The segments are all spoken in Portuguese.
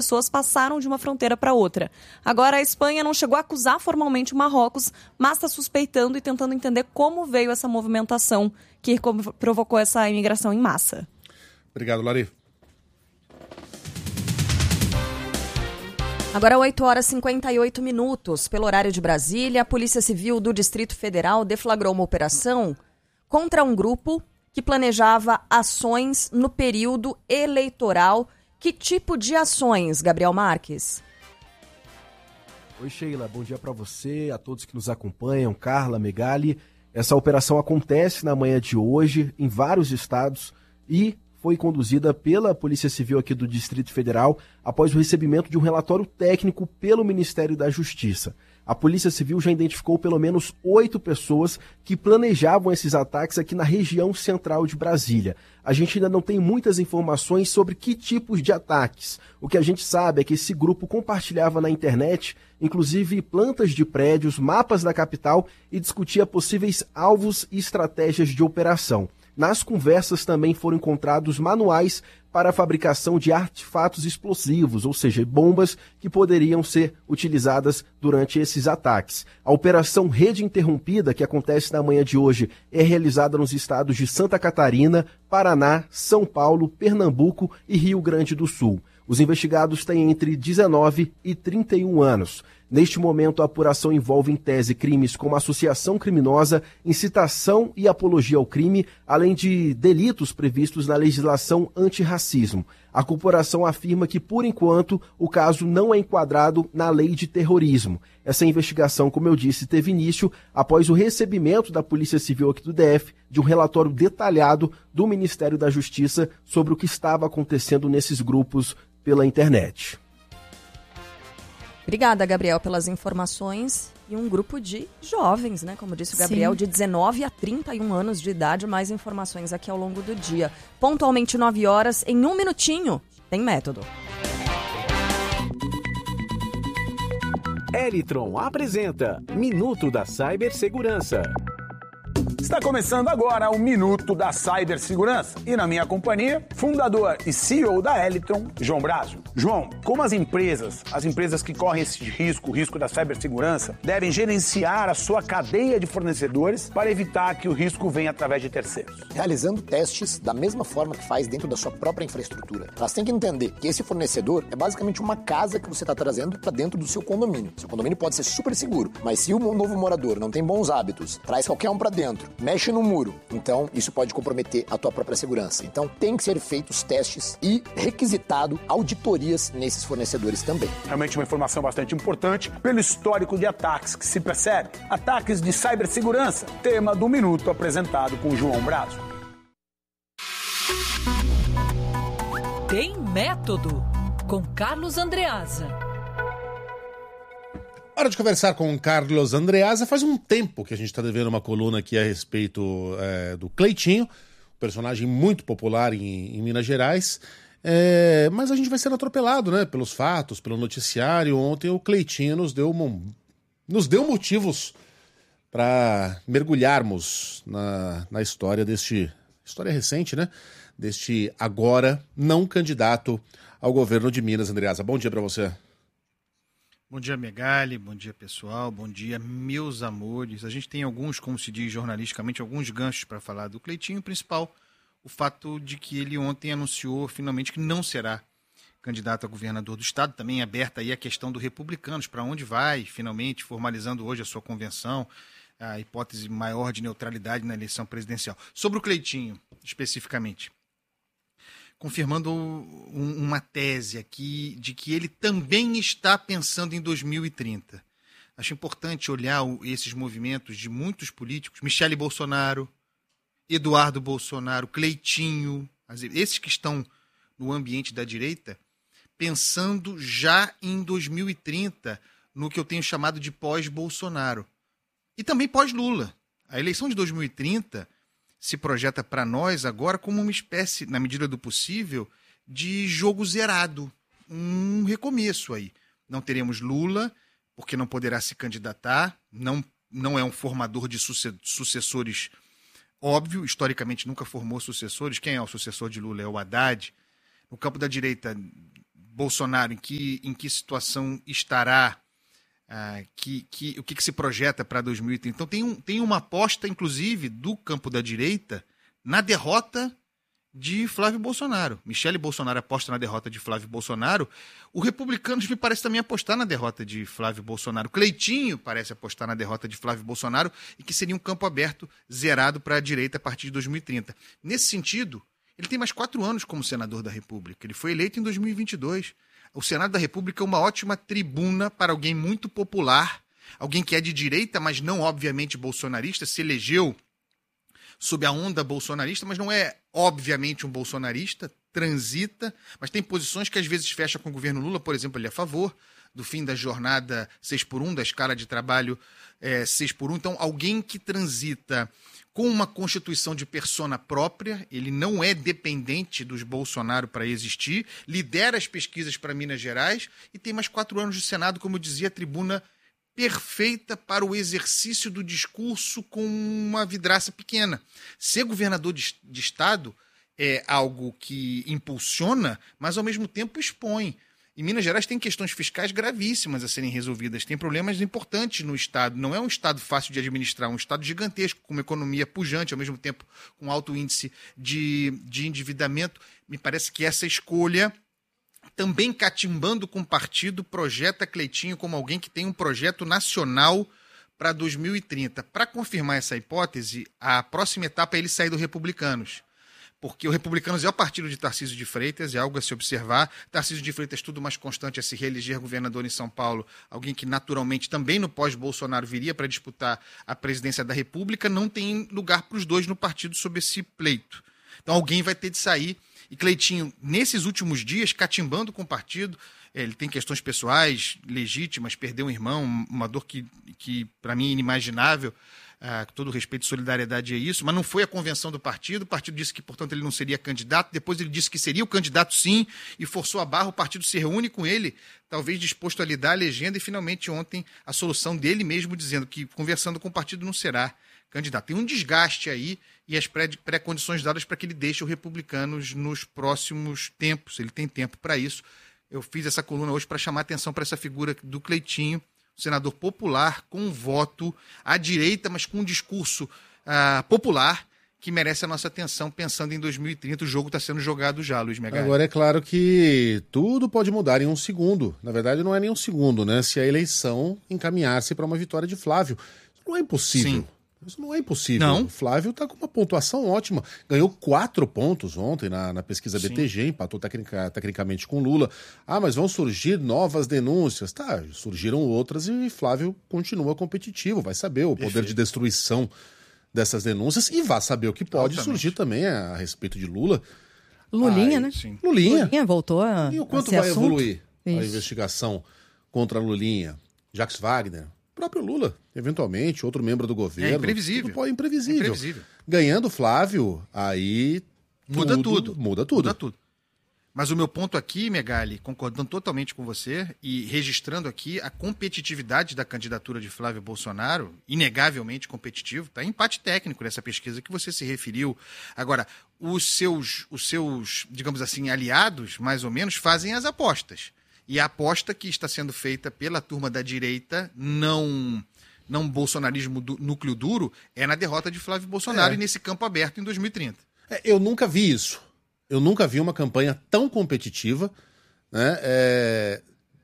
pessoas passaram de uma fronteira para outra. Agora, a Espanha não chegou a acusar formalmente o Marrocos, mas está suspeitando e tentando entender como veio essa movimentação que provocou essa imigração em massa. Obrigado, Lari. Agora 8h58, pelo horário de Brasília, a Polícia Civil do Distrito Federal deflagrou uma operação contra um grupo que planejava ações no período eleitoral. Que tipo de ações, Gabriel Marques? Oi, Sheila, bom dia para você, a todos que nos acompanham, Carla, Megali. Essa operação acontece na manhã de hoje em vários estados e foi conduzida pela Polícia Civil aqui do Distrito Federal após o recebimento de um relatório técnico pelo Ministério da Justiça. A Polícia Civil já identificou pelo menos 8 pessoas que planejavam esses ataques aqui na região central de Brasília. A gente ainda não tem muitas informações sobre que tipos de ataques. O que a gente sabe é que esse grupo compartilhava na internet, inclusive plantas de prédios, mapas da capital e discutia possíveis alvos e estratégias de operação. Nas conversas também foram encontrados manuais para a fabricação de artefatos explosivos, ou seja, bombas que poderiam ser utilizadas durante esses ataques. A Operação Rede Interrompida, que acontece na manhã de hoje, é realizada nos estados de Santa Catarina, Paraná, São Paulo, Pernambuco e Rio Grande do Sul. Os investigados têm entre 19 e 31 anos. Neste momento, a apuração envolve, em tese, crimes como associação criminosa, incitação e apologia ao crime, além de delitos previstos na legislação antirracismo. A corporação afirma que, por enquanto, o caso não é enquadrado na lei de terrorismo. Essa investigação, como eu disse, teve início após o recebimento da Polícia Civil aqui do DF de um relatório detalhado do Ministério da Justiça sobre o que estava acontecendo nesses grupos pela internet. Obrigada, Gabriel, pelas informações. E um grupo de jovens, né? Como disse o Gabriel, de 19 a 31 anos de idade. Mais informações aqui ao longo do dia. Pontualmente 9 horas, em um minutinho, tem método. Elitron apresenta Minuto da Cibersegurança. Está começando agora o Minuto da Cibersegurança. E na minha companhia, fundador e CEO da Elitron, João Brazo. João, como as empresas que correm esse risco, o risco da cibersegurança, devem gerenciar a sua cadeia de fornecedores para evitar que o risco venha através de terceiros? Realizando testes da mesma forma que faz dentro da sua própria infraestrutura. Elas têm que entender que esse fornecedor é basicamente uma casa que você está trazendo para dentro do seu condomínio. Seu condomínio pode ser super seguro, mas se o novo morador não tem bons hábitos, traz qualquer um para dentro, mexe no muro, então isso pode comprometer a tua própria segurança. Então tem que ser feitos testes e requisitado auditorias nesses fornecedores também. Realmente uma informação bastante importante pelo histórico de ataques que se percebe. Ataques de cibersegurança, tema do Minuto apresentado com João Brazo. Tem método com Carlos Andreasa. Hora de conversar com o Carlos Andreasa. Faz um tempo que a gente está devendo uma coluna aqui a respeito do Cleitinho, um personagem muito popular em Minas Gerais. Mas a gente vai sendo atropelado, né, pelos fatos, pelo noticiário. Ontem o Cleitinho nos deu motivos para mergulharmos na história história recente, né, deste agora não candidato ao governo de Minas. Andreasa, bom dia para você. Bom dia, Megali, bom dia, pessoal, bom dia, meus amores. A gente tem alguns, como se diz jornalisticamente, alguns ganchos para falar do Cleitinho, principal o fato de que ele ontem anunciou finalmente que não será candidato a governador do estado. Também aberta aí a questão do Republicanos, para onde vai, finalmente, formalizando hoje a sua convenção, a hipótese maior de neutralidade na eleição presidencial. Sobre o Cleitinho, especificamente, confirmando uma tese aqui de que ele também está pensando em 2030. Acho importante olhar esses movimentos de muitos políticos, Michele Bolsonaro, Eduardo Bolsonaro, Cleitinho, esses que estão no ambiente da direita, pensando já em 2030, no que eu tenho chamado de pós-Bolsonaro. E também pós-Lula. A eleição de 2030 se projeta para nós agora como uma espécie, na medida do possível, de jogo zerado. Um recomeço aí. Não teremos Lula, porque não poderá se candidatar, não é um formador de sucessores óbvio, historicamente nunca formou sucessores. Quem é o sucessor de Lula? É o Haddad. No campo da direita, Bolsonaro, em que situação estará, o que se projeta para 2030. Então tem uma aposta, inclusive, do campo da direita na derrota de Flávio Bolsonaro. Michele Bolsonaro aposta na derrota de Flávio Bolsonaro. O Republicanos me parece também apostar na derrota de Flávio Bolsonaro. Cleitinho parece apostar na derrota de Flávio Bolsonaro e que seria um campo aberto, zerado para a direita a partir de 2030. Nesse sentido, ele tem mais 4 anos como senador da República. Ele foi eleito em 2022. O Senado da República é uma ótima tribuna para alguém muito popular, alguém que é de direita, mas não obviamente bolsonarista, se elegeu sob a onda bolsonarista, mas não é obviamente um bolsonarista, transita, mas tem posições que às vezes fecha com o governo Lula. Por exemplo, ele é a favor do fim da jornada 6x1, da escala de trabalho 6x1. Então, alguém que transita com uma constituição de persona própria, ele não é dependente dos Bolsonaro para existir, lidera as pesquisas para Minas Gerais e tem mais 4 anos de Senado, como eu dizia, a tribuna perfeita para o exercício do discurso com uma vidraça pequena. Ser governador de Estado é algo que impulsiona, mas ao mesmo tempo expõe. E Minas Gerais tem questões fiscais gravíssimas a serem resolvidas, tem problemas importantes no Estado. Não é um Estado fácil de administrar, é um Estado gigantesco, com uma economia pujante, ao mesmo tempo com alto índice de endividamento. Me parece que essa escolha, também catimbando com o partido, projeta Cleitinho como alguém que tem um projeto nacional para 2030. Para confirmar essa hipótese, a próxima etapa é ele sair do Republicanos. Porque o Republicanos é o partido de Tarcísio de Freitas, é algo a se observar. Tarcísio de Freitas, tudo mais constante a se reeleger governador em São Paulo, alguém que naturalmente também no pós-Bolsonaro viria para disputar a presidência da República, não tem lugar para os dois no partido sob esse pleito. Então alguém vai ter de sair. E Cleitinho, nesses últimos dias, catimbando com o partido, ele tem questões pessoais legítimas, perdeu um irmão, uma dor que para mim é inimaginável. Com todo respeito e solidariedade é isso, mas não foi a convenção do partido. O partido disse que, portanto, ele não seria candidato. Depois ele disse que seria o candidato sim e forçou a barra. O partido se reúne com ele, talvez disposto a lidar a legenda, e finalmente ontem a solução dele mesmo dizendo que, conversando com o partido, não será candidato. Tem um desgaste aí e as pré-condições dadas para que ele deixe o Republicanos nos próximos tempos. Ele tem tempo para isso. Eu fiz essa coluna hoje para chamar a atenção para essa figura do Cleitinho, senador popular, com voto à direita, mas com um discurso popular que merece a nossa atenção, pensando em 2030. O jogo está sendo jogado já, Luiz Megali. Agora é claro que tudo pode mudar em um segundo. Na verdade, não é nem um segundo, né? Se a eleição encaminhar-se para uma vitória de Flávio. Isso não é impossível. Sim. Isso não é impossível. Não. O Flávio está com uma pontuação ótima. Ganhou 4 pontos ontem na pesquisa BTG, empatou tecnicamente com Lula. Mas vão surgir novas denúncias. Tá, surgiram outras e Flávio continua competitivo. Vai saber o poder de destruição dessas denúncias e vai saber o que pode surgir também a respeito de Lula. Lulinha, né? Sim. Lulinha. Voltou a E o quanto ser vai assunto? evoluir a Isso. investigação contra Lulinha, Jacques Wagner, o próprio Lula, eventualmente, outro membro do governo. É imprevisível. Tudo pode imprevisível. Ganhando Flávio, aí Muda tudo. Muda tudo. Mas o meu ponto aqui, Megali, concordando totalmente com você e registrando aqui a competitividade da candidatura de Flávio Bolsonaro, inegavelmente competitivo, está em empate técnico nessa pesquisa que você se referiu. Agora, os seus, digamos assim, aliados, mais ou menos, fazem as apostas. E a aposta que está sendo feita pela turma da direita, não bolsonarismo núcleo duro, é na derrota de Flávio Bolsonaro e nesse campo aberto em 2030. Eu nunca vi isso. Eu nunca vi uma campanha tão competitiva, né,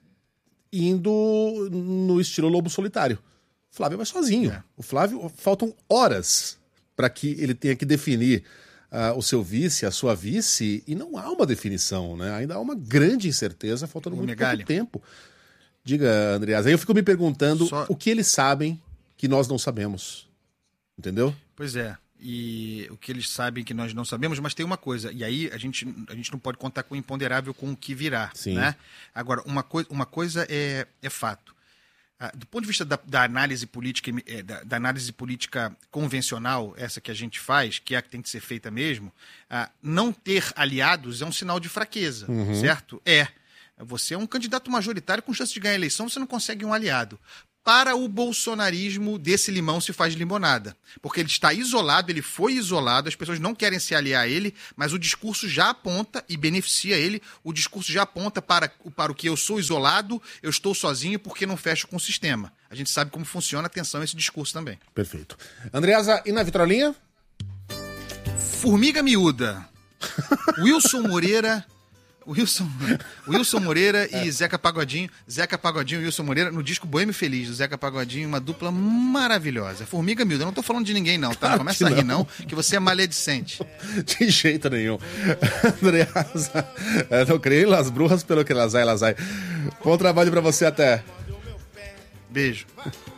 indo no estilo lobo solitário. O Flávio vai sozinho. O Flávio, faltam horas para que ele tenha que definir o seu vice, a sua vice, e não há uma definição, né? Ainda há uma grande incerteza, faltando muito pouco tempo. Diga, Andreas, aí eu fico me perguntando o que eles sabem que nós não sabemos. Entendeu? Pois é. E o que eles sabem que nós não sabemos, mas tem uma coisa, e aí a gente não pode contar com o imponderável, com o que virá. Sim. Né? Agora, uma coisa é fato. Do ponto de vista da análise política, da análise política convencional, essa que a gente faz, que é a que tem que ser feita mesmo, não ter aliados é um sinal de fraqueza, certo? Você é um candidato majoritário com chance de ganhar a eleição, você não consegue um aliado. Para o bolsonarismo, desse limão se faz limonada. Porque ele está isolado, ele foi isolado, as pessoas não querem se aliar a ele, mas o discurso já aponta e beneficia ele, o discurso já aponta para o que eu sou isolado, eu estou sozinho porque não fecho com o sistema. A gente sabe como funciona, atenção a esse discurso também. Perfeito. Andreasa, e na vitrolinha? Formiga miúda. Wilson Moreira e Zeca Pagodinho e Wilson Moreira no disco Boêmio Feliz, do Zeca Pagodinho, uma dupla maravilhosa. Formiga miúda, eu não tô falando de ninguém não, tá? Claro Não começa a rir não, que você é maledicente. De jeito nenhum. Andreasa, não creio em las brujas pelo que las hay. Bom trabalho pra você, até. Beijo.